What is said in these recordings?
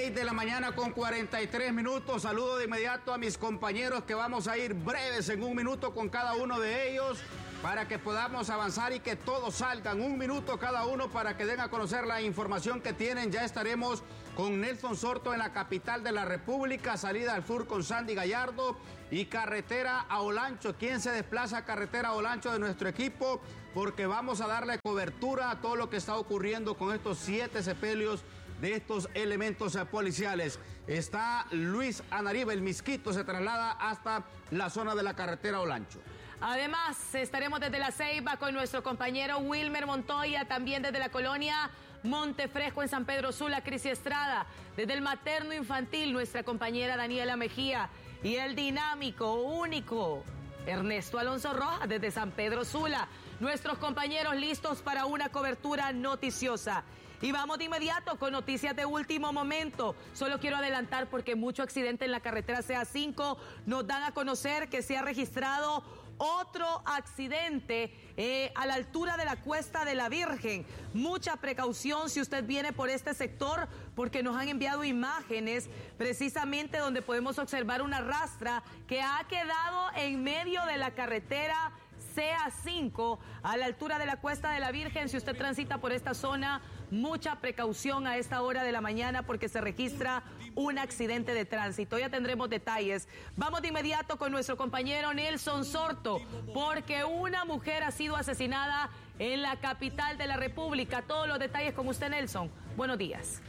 6 de la mañana con 43 minutos. Saludo de inmediato a mis compañeros que vamos a ir breves en un minuto con cada uno de ellos para que podamos avanzar y que todos salgan. Un minuto cada uno para que den a conocer la información que tienen. Ya estaremos con Nelson Sorto en la capital de la República, salida al sur con Sandy Gallardo y carretera a Olancho. ¿Quién se desplaza a carretera a Olancho de nuestro equipo? Porque vamos a darle cobertura a todo lo que está ocurriendo con estos 7 sepelios de estos elementos policiales. Está Luis Anariba, el Misquito, se traslada hasta la zona de la carretera Olancho. Además, estaremos desde La Ceiba con nuestro compañero Wilmer Montoya, también desde la colonia Montefresco en San Pedro Sula, Crisi Estrada, desde el materno infantil, nuestra compañera Daniela Mejía, y el dinámico, único, Ernesto Alonso Rojas, desde San Pedro Sula. Nuestros compañeros listos para una cobertura noticiosa. Y vamos de inmediato con noticias de último momento. Solo quiero adelantar porque mucho accidente en la carretera CA5. Nos dan a conocer que se ha registrado otro accidente a la altura de la Cuesta de la Virgen. Mucha precaución si usted viene por este sector, porque nos han enviado imágenes precisamente donde podemos observar una rastra que ha quedado en medio de la carretera CA5 a la altura de la Cuesta de la Virgen. Si usted transita por esta zona, mucha precaución a esta hora de la mañana porque se registra un accidente de tránsito. Ya tendremos detalles. Vamos de inmediato con nuestro compañero Nelson Sorto, porque una mujer ha sido asesinada en la capital de la República. Todos los detalles con usted, Nelson. Buenos días.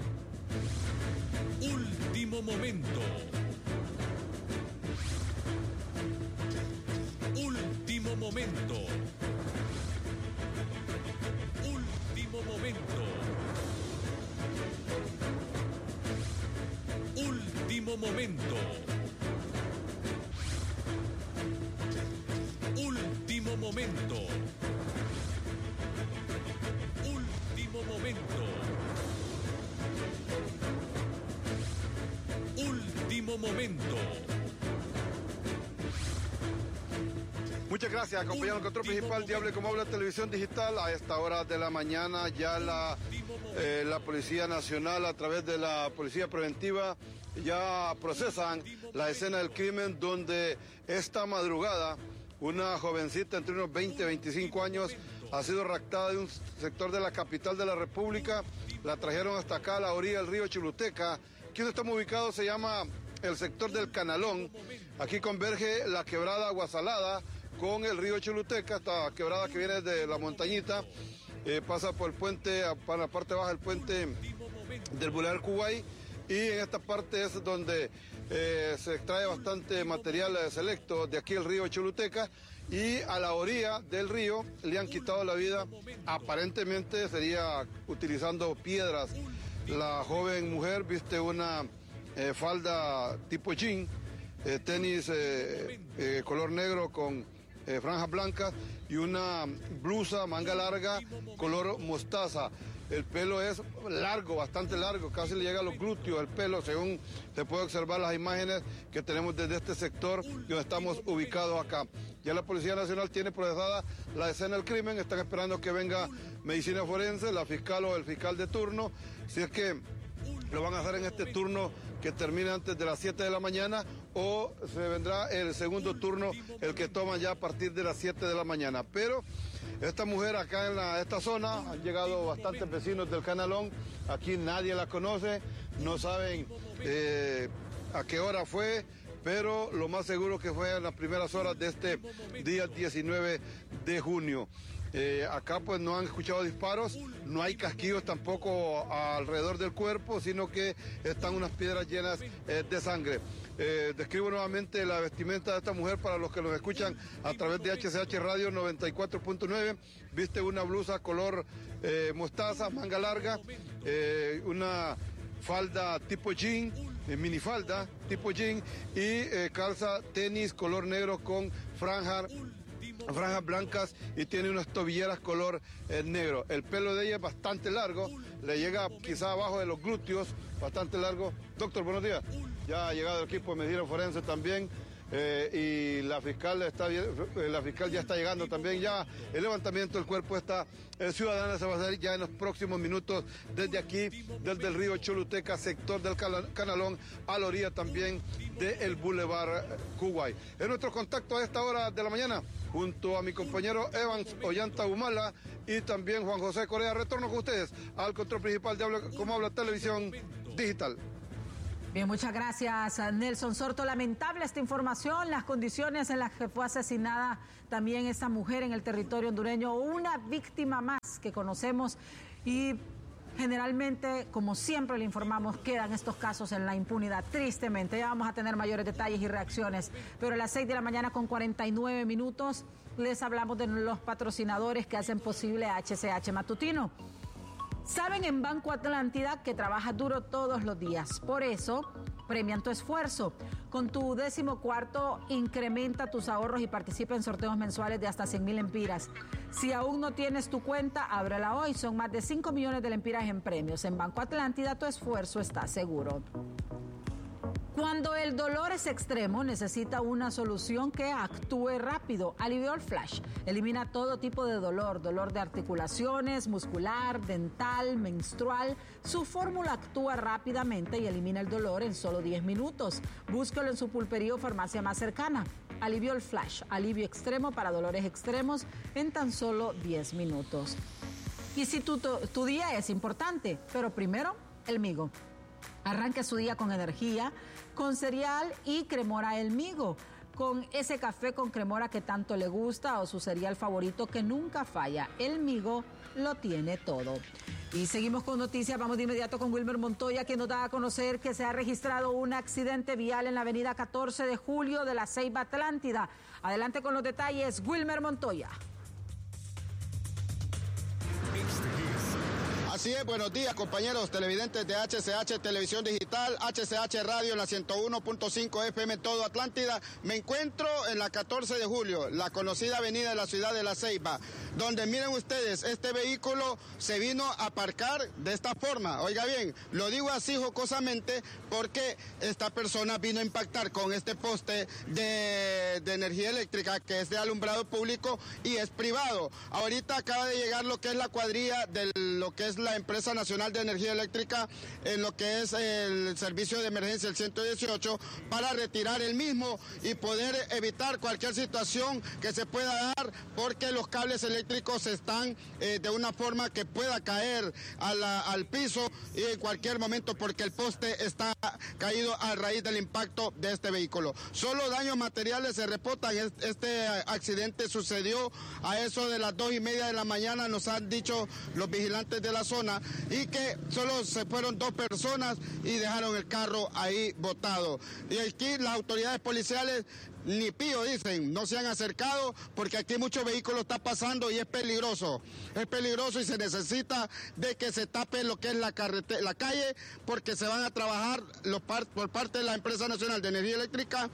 Último momento. Último momento. Último momento. Último momento. Último momento. Último momento. Último momento. Muchas gracias, acompañado del control principal de Hable Como Habla Televisión Digital. A esta hora de la mañana ya la Policía Nacional, a través de la Policía Preventiva, ya procesan la escena del crimen, donde esta madrugada una jovencita entre unos 20 y 25 años ha sido raptada de un sector de la capital de la República. La trajeron hasta acá, a la orilla del río Choluteca. Aquí donde estamos ubicados se llama el sector del Canalón. Aquí converge la quebrada Aguasalada con el río Choluteca, esta quebrada que viene de la montañita, pasa por el puente, para la parte baja del puente del Boulevard Kuwait, y en esta parte es donde se extrae bastante material selecto de aquí el río Choluteca, y a la orilla del río le han quitado la vida, aparentemente sería utilizando piedras. La joven mujer viste una falda tipo jean, tenis color negro con franjas blancas y una blusa manga larga color mostaza. El pelo es largo, bastante largo, casi le llega a los glúteos el pelo, según se puede observar las imágenes que tenemos desde este sector donde estamos ubicados acá. Ya la Policía Nacional tiene procesada la escena del crimen, están esperando que venga medicina forense, la fiscal o el fiscal de turno, si es que lo van a hacer en este turno que termine antes de las 7 de la mañana, o se vendrá el segundo turno, el que toman ya a partir de las 7 de la mañana. Pero esta mujer acá en esta zona, han llegado bastantes vecinos del Canalón, aquí nadie la conoce, no saben a qué hora fue, pero lo más seguro que fue en las primeras horas de este día 19 de junio. Acá pues no han escuchado disparos, no hay casquillos tampoco alrededor del cuerpo, sino que están unas piedras llenas de sangre. Describo nuevamente la vestimenta de esta mujer para los que nos escuchan a través de HCH Radio 94.9. Viste una blusa color mostaza, manga larga, una falda tipo jean, minifalda tipo jean, y calza tenis color negro con franjas blancas, y tiene unas tobilleras color negro. El pelo de ella es bastante largo, le llega quizá abajo de los glúteos, bastante largo. Doctor, buenos días. Ya ha llegado el equipo de medicina forense también. y la fiscal ya está llegando también. Ya el levantamiento del cuerpo esta ciudadana se va a hacer ya en los próximos minutos desde aquí, desde el río Choluteca, sector del Canalón, a la orilla también del Boulevard Kuwait. En nuestro contacto a esta hora de la mañana, junto a mi compañero Evans Ollanta Humala y también Juan José Correa, retorno con ustedes al control principal de Como Habla Televisión Digital. Bien, muchas gracias, Nelson Sorto. Lamentable esta información, las condiciones en las que fue asesinada también esta mujer en el territorio hondureño, una víctima más que conocemos y generalmente, como siempre le informamos, quedan estos casos en la impunidad, tristemente. Ya vamos a tener mayores detalles y reacciones, pero a las 6 de la mañana con 49 minutos les hablamos de los patrocinadores que hacen posible HCH Matutino. Saben en Banco Atlántida que trabajas duro todos los días, por eso premian tu esfuerzo. Con tu 14º incrementa tus ahorros y participa en sorteos mensuales de hasta 100,000 lempiras. Si aún no tienes tu cuenta, ábrela hoy. Son más de 5 millones de lempiras en premios. En Banco Atlántida tu esfuerzo está seguro. Cuando el dolor es extremo, necesita una solución que actúe rápido. Aliviol Flash elimina todo tipo de dolor de articulaciones, muscular, dental, menstrual. Su fórmula actúa rápidamente y elimina el dolor en solo 10 minutos. Búscalo en su pulpería o farmacia más cercana. Aliviol Flash, alivio extremo para dolores extremos en tan solo 10 minutos. Y si tu día es importante, pero primero, el Migo. Arranque su día con energía, con cereal y cremora El Migo, con ese café con cremora que tanto le gusta o su cereal favorito que nunca falla. El Migo lo tiene todo. Y seguimos con noticias, vamos de inmediato con Wilmer Montoya, quien nos da a conocer que se ha registrado un accidente vial en la avenida 14 de julio de la Ceiba Atlántida. Adelante con los detalles, Wilmer Montoya. Así es, buenos días compañeros televidentes de HCH Televisión Digital, HCH Radio en la 101.5 FM todo Atlántida. Me encuentro en la 14 de julio, la conocida avenida de la ciudad de La Ceiba, donde miren ustedes, este vehículo se vino a aparcar de esta forma. Oiga bien, lo digo así jocosamente porque esta persona vino a impactar con este poste de energía eléctrica que es de alumbrado público y es privado. Ahorita acaba de llegar lo que es la cuadrilla de lo que es la Empresa Nacional de Energía Eléctrica en lo que es el servicio de emergencia, el 118, para retirar el mismo y poder evitar cualquier situación que se pueda dar porque los cables eléctricos están de una forma que pueda caer al piso y en cualquier momento porque el poste está caído a raíz del impacto de este vehículo. Solo daños materiales se reportan. Este accidente sucedió a eso de las 2:30 de la mañana, nos han dicho los vigilantes de la zona, y que solo se fueron 2 personas y dejaron el carro ahí botado. Y aquí las autoridades policiales ni pío dicen, no se han acercado porque aquí muchos vehículos están pasando y es peligroso y se necesita de que se tape lo que es la calle porque se van a trabajar por parte de la Empresa Nacional de Energía Eléctrica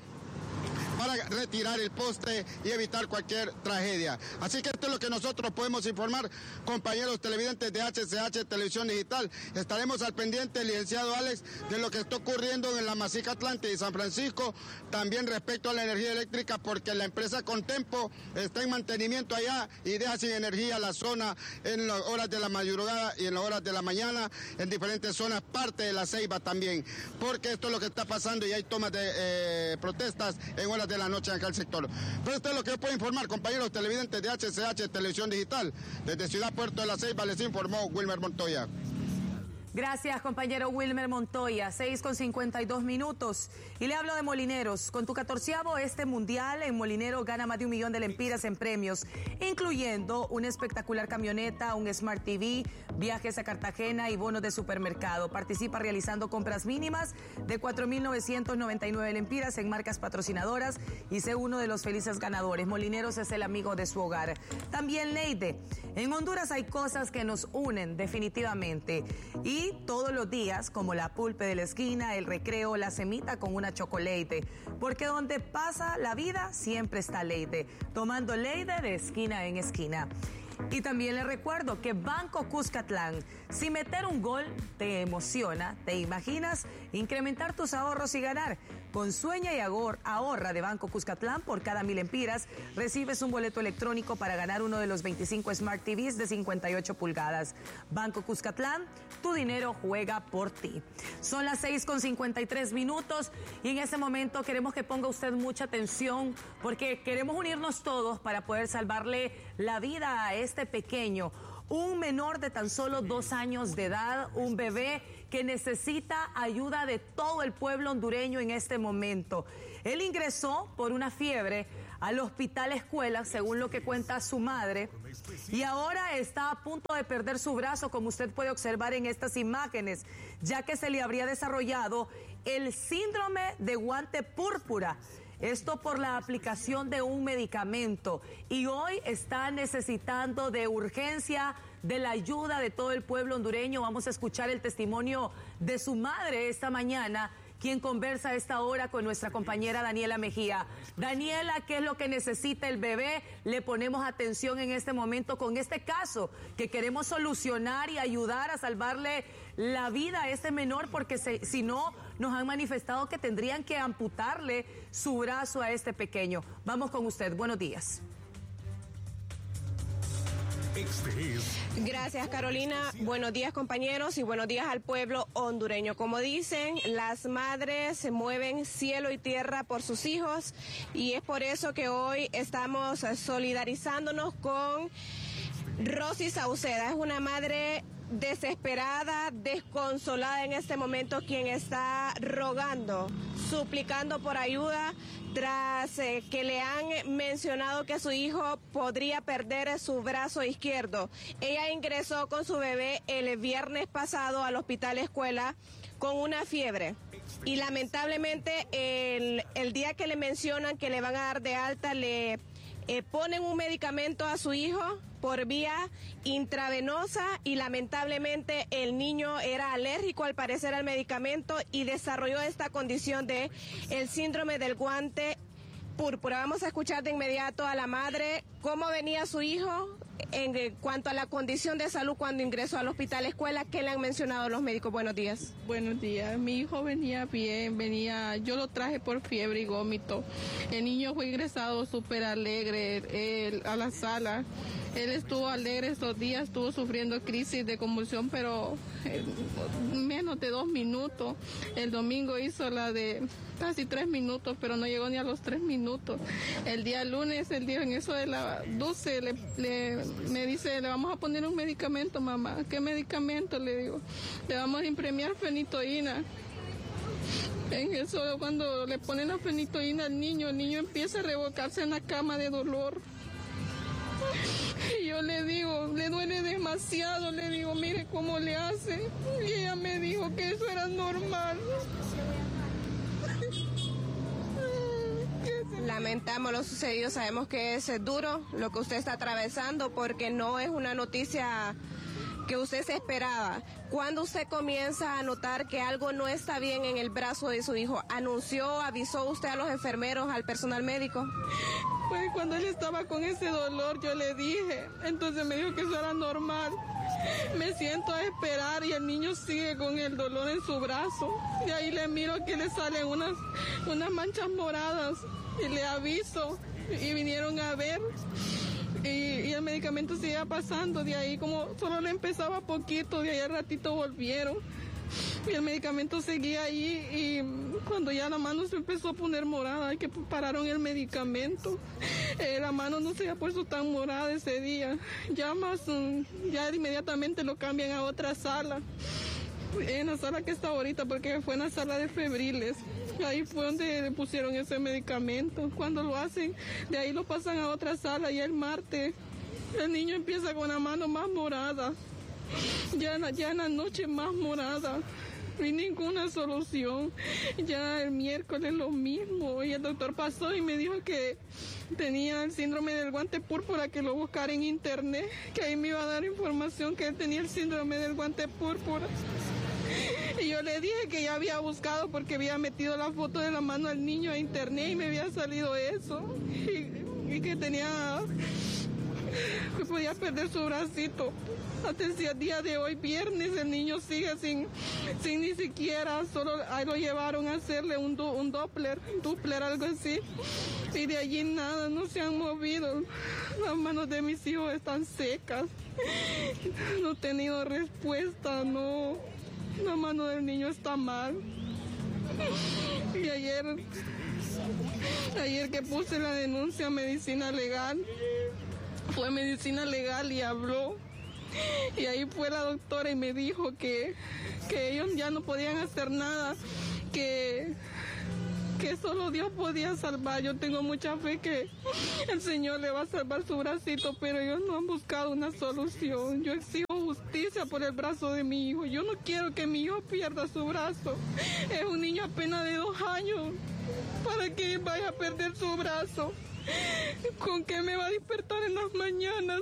para retirar el poste y evitar cualquier tragedia. Así que esto es lo que nosotros podemos informar, compañeros televidentes de HCH Televisión Digital. Estaremos al pendiente, el licenciado Alex, de lo que está ocurriendo en la Masica Atlántida y San Francisco, también respecto a la energía eléctrica, porque la empresa Contempo está en mantenimiento allá y deja sin energía la zona en las horas de la madrugada y en las horas de la mañana, en diferentes zonas, parte de La Ceiba también, porque esto es lo que está pasando y hay tomas de protestas en horas de la noche en aquel sector. Pero esto es lo que yo puedo informar, compañeros televidentes de HCH Televisión Digital. Desde Ciudad Puerto de La Ceiba les informó Wilmer Montoya. Gracias, compañero Wilmer Montoya. 6:52 minutos. Y le hablo de Molineros. Con tu 14º mundial, en Molinero gana más de 1 millón de lempiras en premios, incluyendo una espectacular camioneta, un Smart TV, viajes a Cartagena y bonos de supermercado. Participa realizando compras mínimas de 4.999 lempiras en marcas patrocinadoras y sé uno de los felices ganadores. Molineros es el amigo de su hogar. También Leite. En Honduras hay cosas que nos unen definitivamente. Y todos los días, como la pulpe de la esquina, el recreo, la semita con una chocolate. Porque donde pasa la vida, siempre está Leite. Tomando Leite de esquina en esquina. Y también les recuerdo que Banco Cuscatlán, si meter un gol te emociona, te imaginas incrementar tus ahorros y ganar. Con Sueña y ahorra de Banco Cuscatlán, por cada 1,000 empiras recibes un boleto electrónico para ganar uno de los 25 Smart TVs de 58 pulgadas. Banco Cuscatlán, tu dinero juega por ti. Son las 6:53 y en este momento queremos que ponga usted mucha atención porque queremos unirnos todos para poder salvarle la vida a este pequeño. Un menor de tan solo 2 años de edad, un bebé que necesita ayuda de todo el pueblo hondureño en este momento. Él ingresó por una fiebre al hospital escuela, según lo que cuenta su madre, y ahora está a punto de perder su brazo, como usted puede observar en estas imágenes, ya que se le habría desarrollado el síndrome de guante púrpura. Esto por la aplicación de un medicamento, y hoy está necesitando de urgencia de la ayuda de todo el pueblo hondureño. Vamos a escuchar el testimonio de su madre esta mañana, quien conversa a esta hora con nuestra compañera Daniela Mejía. Daniela, ¿qué es lo que necesita el bebé? Le ponemos atención en este momento con este caso que queremos solucionar y ayudar a salvarle la vida a este menor, porque si no, nos han manifestado que tendrían que amputarle su brazo a este pequeño. Vamos con usted, buenos días. Gracias, Carolina. Buenos días, compañeros, y buenos días al pueblo hondureño. Como dicen, las madres se mueven cielo y tierra por sus hijos, y es por eso que hoy estamos solidarizándonos con Rosy Sauceda. Es una madre desesperada, desconsolada en este momento, quien está rogando, suplicando por ayuda tras que le han mencionado que su hijo podría perder su brazo izquierdo. Ella ingresó con su bebé el viernes pasado al hospital escuela con una fiebre, y lamentablemente el día que le mencionan que le van a dar de alta, le ponen un medicamento a su hijo por vía intravenosa, y lamentablemente el niño era alérgico al parecer al medicamento y desarrolló esta condición de el síndrome del guante púrpura. Vamos a escuchar de inmediato a la madre cómo venía su hijo en cuanto a la condición de salud cuando ingresó al hospital escuela. ¿Qué le han mencionado los médicos? Buenos días. Buenos días. Mi hijo venía bien, yo lo traje por fiebre y vómito. El niño fue ingresado súper alegre a la sala. Él estuvo alegre estos días, estuvo sufriendo crisis de convulsión, pero menos de 2 minutos. El domingo hizo la de casi 3 minutos, pero no llegó ni a los 3 minutos. El día lunes, él dijo en eso de la 12, me dice, le vamos a poner un medicamento, mamá. ¿Qué medicamento? Le digo, le vamos a imprimir fenitoína. En eso, cuando le ponen la fenitoína al niño, el niño empieza a revolcarse en la cama de dolor. Y yo le digo, le duele demasiado, le digo, mire cómo le hace. Y ella me dijo que eso era normal. Lamentamos lo sucedido, sabemos que es duro lo que usted está atravesando, porque no es una noticia que usted se esperaba. ¿Cuándo usted comienza a notar que algo no está bien en el brazo de su hijo? ¿Avisó usted a los enfermeros, al personal médico? Pues cuando él estaba con ese dolor yo le dije, entonces me dijo que eso era normal. Me siento a esperar y el niño sigue con el dolor en su brazo. Y ahí le miro que le salen unas manchas moradas y le aviso y vinieron a ver. Y el medicamento seguía pasando, de ahí como solo le empezaba poquito, de ahí al ratito volvieron. Y el medicamento seguía ahí, y cuando ya la mano se empezó a poner morada, que pararon el medicamento. La mano no se había puesto tan morada ese día. Ya inmediatamente lo cambian a otra sala. En la sala que está ahorita, porque fue en la sala de febriles. Ahí fue donde le pusieron ese medicamento. Cuando lo hacen, de ahí lo pasan a otra sala, y el martes el niño empieza con la mano más morada. Ya en la noche más morada. No hay ninguna solución. Ya el miércoles lo mismo. Y el doctor pasó y me dijo que tenía el síndrome del guante púrpura, que lo buscara en internet, que ahí me iba a dar información que él tenía el síndrome del guante púrpura. Y yo le dije que ya había buscado, porque había metido la foto de la mano al niño a internet y me había salido eso. Y que tenía que podía perder su bracito. Hasta el día de hoy, viernes, el niño sigue sin ni siquiera, solo ahí lo llevaron a hacerle un Doppler, algo así. Y de allí nada, no se han movido. Las manos de mis hijos están secas. No he tenido respuesta, no. La mano del niño está mal. Y ayer que puse la denuncia a medicina legal, fue medicina legal y habló. Y ahí fue la doctora y me dijo que ellos ya no podían hacer nada, que solo Dios podía salvar. Yo tengo mucha fe que el Señor le va a salvar su bracito, pero ellos no han buscado una solución. Yo exijo justicia por el brazo de mi hijo. Yo no quiero que mi hijo pierda su brazo. Es un niño apenas de 2 años. ¿Para que vaya a perder su brazo? ¿Con qué me va a despertar en las mañanas?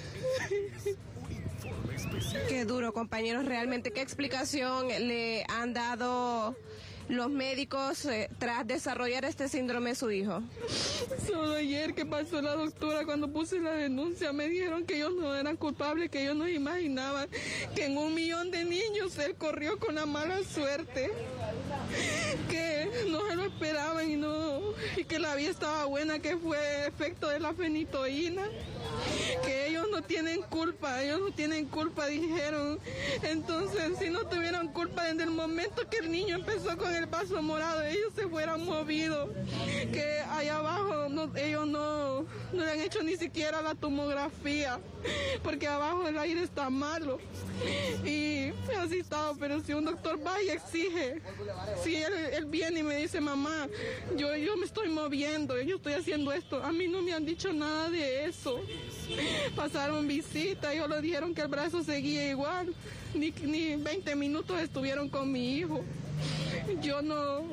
Qué duro, compañeros. Realmente, ¿qué explicación le han dado los médicos tras desarrollar este síndrome su hijo? Solo ayer que pasó la doctora, cuando puse la denuncia, me dijeron que ellos no eran culpables, que ellos no imaginaban que en 1 millón de niños él corrió con la mala suerte, que no se lo esperaban y que la vida estaba buena, que fue efecto de la fenitoína, que ellos no tienen culpa, dijeron. Entonces, si no tuvieran culpa desde el momento que el niño empezó con el vaso morado, ellos se fueran movidos, que allá abajo ellos no le han hecho ni siquiera la tomografía, porque abajo el aire está malo. Y así estaba, pero si un doctor va y exige, si él viene y me dice, mamá, yo me estoy moviendo, yo estoy haciendo esto, a mí no me han dicho nada de eso. Pasaron visita, ellos le dijeron que el brazo seguía igual, ni 20 minutos estuvieron con mi hijo. Yo no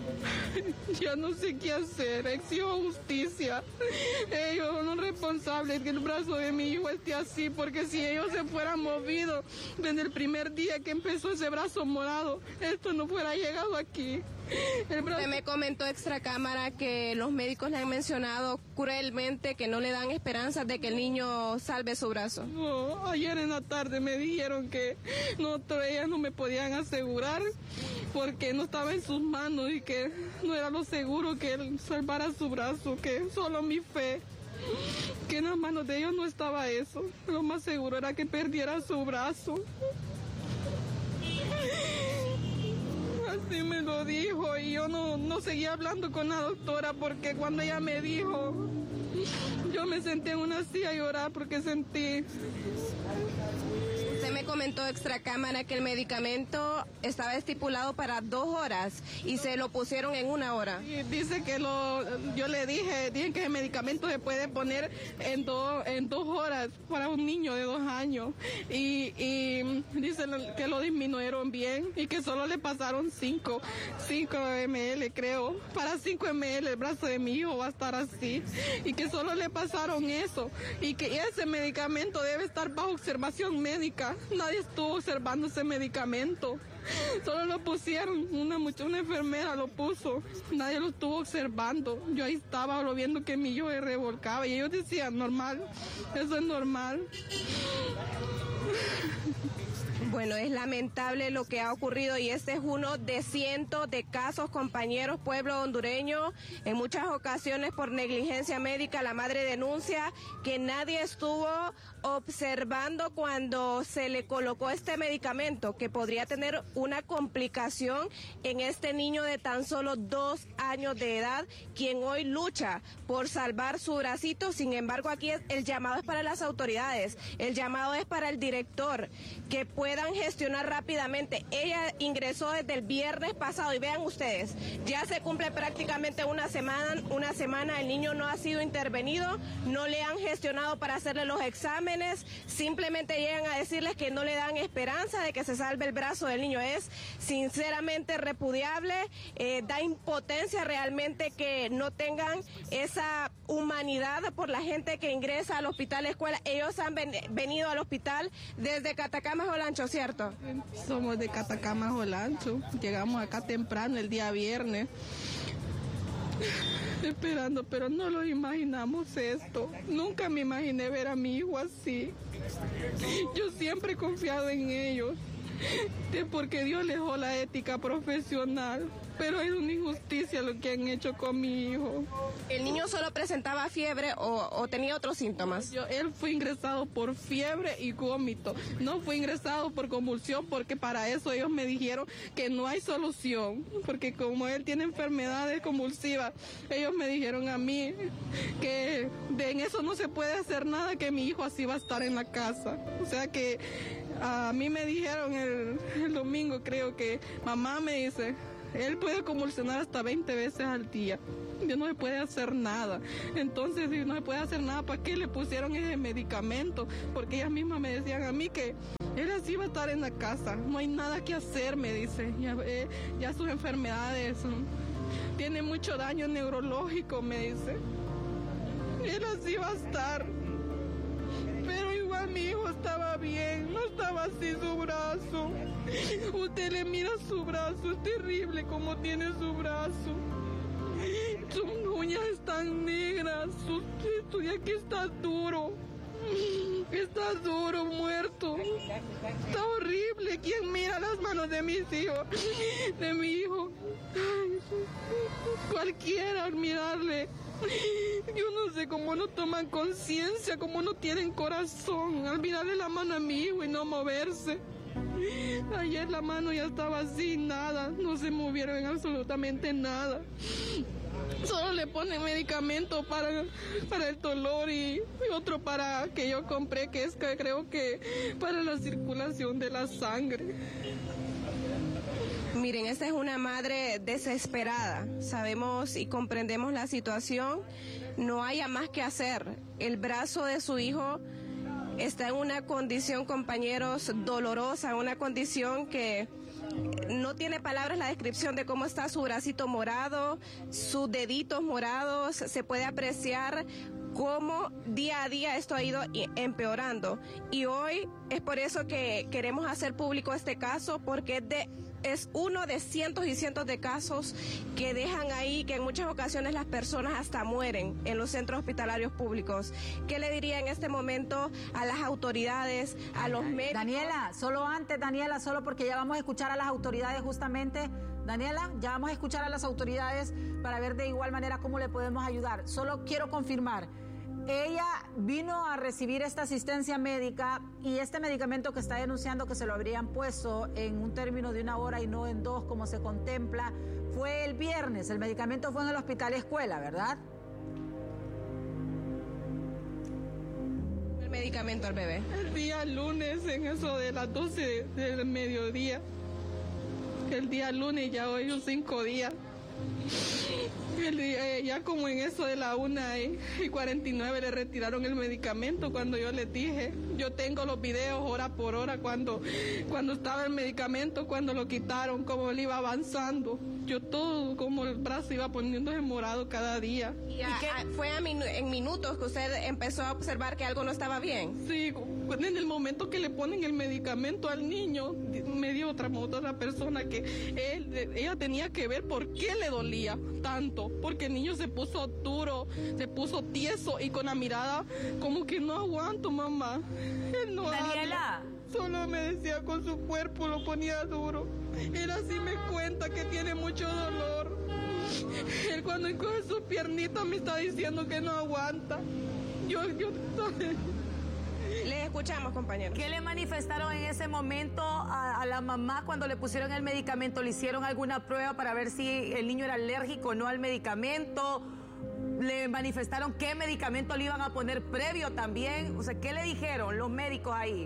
sé qué hacer, exijo justicia. Ellos son los responsables que el brazo de mi hijo esté así, porque si ellos se fueran movido desde el primer día que empezó ese brazo morado, esto no fuera llegado aquí. Usted me comentó extra cámara que los médicos le han mencionado cruelmente que no le dan esperanzas de que el niño salve su brazo. No, ayer en la tarde me dijeron que ellas no me podían asegurar porque no estaba en sus manos y que no era lo seguro que él salvara su brazo, que solo mi fe, que en las manos de ellos no estaba eso. Lo más seguro era que perdiera su brazo. Así me lo dijo y yo no seguía hablando con la doctora porque cuando ella me dijo, yo me senté en una silla a llorar porque sentí. Usted me comentó extra cámara que el medicamento estaba estipulado para 2 horas y se lo pusieron en 1 hora. Y dice que yo le dije que el medicamento se puede poner en 2 horas para un niño de 2 años. Y dice que lo disminuyeron bien y que solo le pasaron 5 ml, creo. Para 5 ml el brazo de mi hijo va a estar así. Y que solo le pasaron eso. Y que ese medicamento debe estar bajo observación médica. Nadie estuvo observando ese medicamento. Solo lo pusieron, una enfermera lo puso. Nadie lo estuvo observando. Yo ahí estaba lo viendo que mi hijo se revolcaba y ellos decían, normal, eso es normal. Bueno, es lamentable lo que ha ocurrido y este es uno de cientos de casos, compañeros. Pueblo hondureño, en muchas ocasiones por negligencia médica, la madre denuncia que nadie estuvo observando cuando se le colocó este medicamento, que podría tener una complicación en este niño de tan solo 2 años de edad, quien hoy lucha por salvar su bracito. Sin embargo, aquí el llamado es para las autoridades, el llamado es para el director, que puedan gestionar rápidamente. Ella ingresó desde el viernes pasado y vean ustedes, ya se cumple prácticamente una semana, el niño no ha sido intervenido, no le han gestionado para hacerle los exámenes, simplemente llegan a decirles que no le dan esperanza de que se salve el brazo del niño. Es sinceramente repudiable, da impotencia realmente que no tengan esa humanidad por la gente que ingresa al hospital escuela. Ellos han venido al hospital desde Catacamas Olancho, ¿cierto? Somos de Catacamas Olancho, llegamos acá temprano el día viernes. esperando, pero no lo imaginamos esto. Nunca me imaginé ver a mi hijo así. Yo siempre he confiado en ellos, porque Dios les dio la ética profesional, pero es una injusticia lo que han hecho con mi hijo. ¿El niño solo presentaba fiebre o tenía otros síntomas? Él fue ingresado por fiebre y vómito, no fue ingresado por convulsión, porque para eso ellos me dijeron que no hay solución, porque como él tiene enfermedades convulsivas, ellos me dijeron a mí que en eso no se puede hacer nada, que mi hijo así va a estar en la casa. O sea que a mí me dijeron el domingo, creo que mamá me dice, él puede convulsionar hasta 20 veces al día. Ya no se puede hacer nada. Entonces, si no se puede hacer nada, ¿para qué le pusieron ese medicamento? Porque ellas mismas me decían a mí que él así va a estar en la casa. No hay nada que hacer, me dice. Ya sus enfermedades tienen mucho daño neurológico, me dice. Él así va a estar. Pero igual mi hijo estaba bien, no estaba así su brazo. Usted le mira su brazo, es terrible como tiene su brazo. Sus uñas están negras, esto de aquí está duro, muerto. Está horrible. ¿Quién mira las manos de mis hijos? De mi hijo. Ay, cualquiera al mirarle. Yo no sé cómo no toman conciencia, cómo no tienen corazón al mirarle la mano a mi hijo y no moverse. Ayer la mano ya estaba así, nada, no se movieron en absolutamente nada. Solo le ponen medicamento para el dolor y otro para que yo compré, que es que creo que para la circulación de la sangre. Miren, esta es una madre desesperada. Sabemos y comprendemos la situación. No haya más que hacer. El brazo de su hijo está en una condición, compañeros, dolorosa, una condición que no tiene palabras la descripción de cómo está su bracito morado, sus deditos morados. Se puede apreciar cómo día a día esto ha ido empeorando. Y hoy es por eso que queremos hacer público este caso, porque es uno de cientos y cientos de casos que dejan ahí, que en muchas ocasiones las personas hasta mueren en los centros hospitalarios públicos. ¿Qué le diría en este momento a las autoridades, a los médicos? Daniela, solo porque ya vamos a escuchar a las autoridades justamente. Daniela, ya vamos a escuchar a las autoridades para ver de igual manera cómo le podemos ayudar. Solo quiero confirmar, ella vino a recibir esta asistencia médica y este medicamento que está denunciando que se lo habrían puesto en un término de 1 hora y no en 2 como se contempla, fue el viernes. El medicamento fue en el hospital escuela, ¿verdad? El medicamento al bebé. El día lunes, en eso de las 12 del mediodía. El día lunes, ya hoy son 5 días. Ya como en eso de la 1:49 le retiraron el medicamento cuando yo les dije. Yo tengo los videos hora por hora cuando estaba el medicamento, cuando lo quitaron, cómo él iba avanzando. Yo todo, como el brazo iba poniéndose morado cada día. ¿Y fue en minutos que usted empezó a observar que algo no estaba bien? Sí, en el momento que le ponen el medicamento al niño, me dio otra persona que ella tenía que ver por qué le dolía tanto, porque el niño se puso duro, se puso tieso y con la mirada como que no aguanto, mamá. Él no Daniela. habla. Solo me decía con su cuerpo, lo ponía duro. Él así me cuenta que tiene mucho dolor. Él cuando encoge sus piernitas me está diciendo que no aguanta. Le escuchamos, compañero. ¿Qué le manifestaron en ese momento a la mamá cuando le pusieron el medicamento? ¿Le hicieron alguna prueba para ver si el niño era alérgico o no al medicamento? ¿Le manifestaron qué medicamento le iban a poner previo también? O sea, ¿qué le dijeron los médicos ahí?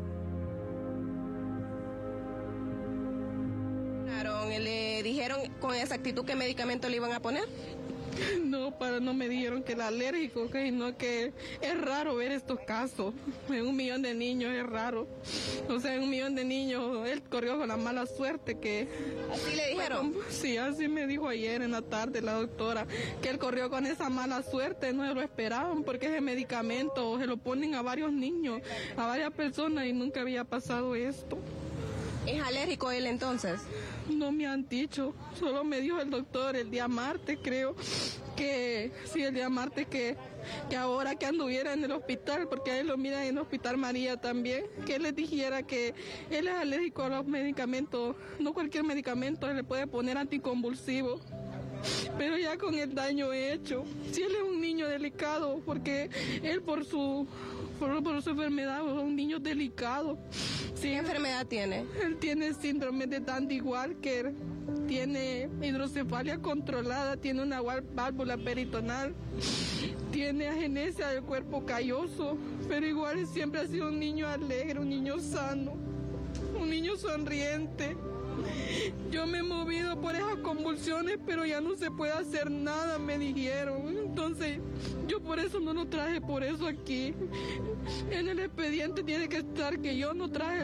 ¿Le dijeron con exactitud qué medicamento le iban a poner? No me dijeron que era alérgico, sino que es raro ver estos casos. En 1 millón de niños es raro. O sea, en 1 millón de niños él corrió con la mala suerte que... ¿Así le dijeron? Sí, así me dijo ayer en la tarde la doctora, que él corrió con esa mala suerte, no se lo esperaban porque ese medicamento se lo ponen a varios niños, a varias personas y nunca había pasado esto. ¿Es alérgico él entonces? No me han dicho, solo me dijo el doctor el día martes, creo, que sí, el día martes que ahora que anduviera en el hospital, porque a él lo miran en el Hospital María también, que él les dijera que él es alérgico a los medicamentos, no cualquier medicamento se le puede poner anticonvulsivo. Pero ya con el daño hecho, si él es un niño delicado, porque él por su enfermedad es un niño delicado. Sí, ¿qué enfermedad tiene? Él tiene síndrome de Dandy-Walker, tiene hidrocefalia controlada, tiene una válvula peritonal, tiene agenesia del cuerpo calloso, pero igual siempre ha sido un niño alegre, un niño sano, un niño sonriente. Yo me he movido por esas convulsiones, pero ya no se puede hacer nada, me dijeron. Entonces, yo por eso no lo traje, por eso aquí. En el expediente tiene que estar que yo no traje